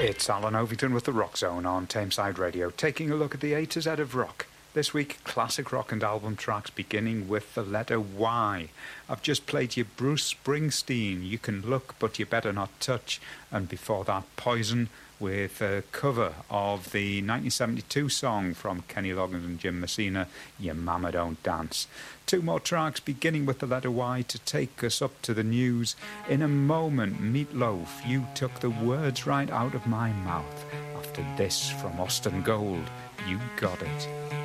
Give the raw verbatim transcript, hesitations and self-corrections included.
It's Alan Ovington with the Rock Zone on Tameside Radio, taking a look at the A to Z of rock. This week, classic rock and album tracks beginning with the letter Y. I've just played you Bruce Springsteen, You Can Look But You Better Not Touch, and before that Poison with a cover of the nineteen seventy-two song from Kenny Loggins and Jim Messina, Your Mama Don't Dance. Two more tracks beginning with the letter Y to take us up to the news. In a moment, Meatloaf, You Took the Words Right Out of My Mouth. After this from Austin Gold, You Got It.